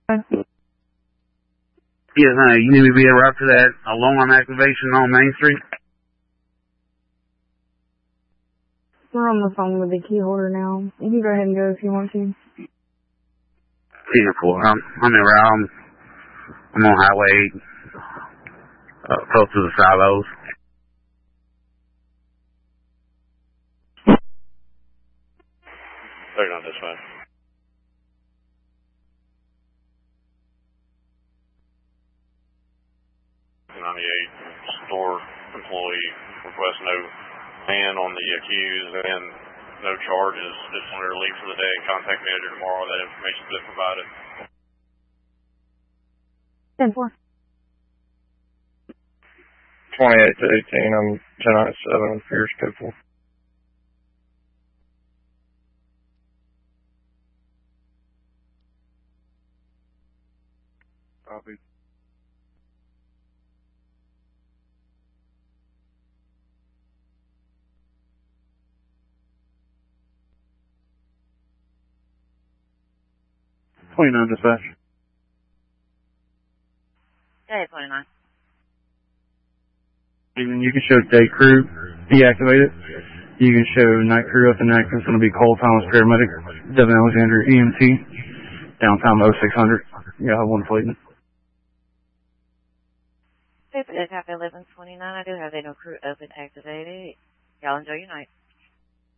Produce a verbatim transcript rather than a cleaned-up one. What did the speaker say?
Yes, honey, you need me to be a route to that alarm activation on Main Street? We're on the phone with the key holder now. You can go ahead and go if you want to. ten four. I'm, I'm in route. I'm, I'm on Highway eight, uh, close to the silos. thirty-nine dispatch. ninety-eight store employee requests no man on the accused and no charges. Just wanted to leave for the day and contact manager tomorrow. That information's been provided. ten four. twenty-eight to eighteen. I'm ten ninety-seven on Pierce People. Copy. twenty-nine dispatch. Yeah, twenty-nine. Even you can show day crew deactivated. You can show night crew up in action. It's going to be Cole Thomas paramedic, Devin Alexander E M T, downtown oh six hundred. Yeah, one fleet. Super, it's half eleven twenty-nine. I do have a no crew up and activated. Y'all enjoy your night.